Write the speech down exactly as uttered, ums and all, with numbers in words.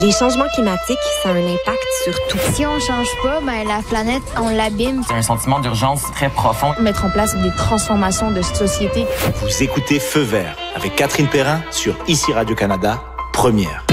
Les changements climatiques, ça a un impact sur tout. Si on change pas, ben la planète, on l'abîme. C'est un sentiment d'urgence très profond. Mettre en place des transformations de société. Vous écoutez Feu vert avec Catherine Perrin sur Ici Radio-Canada, première.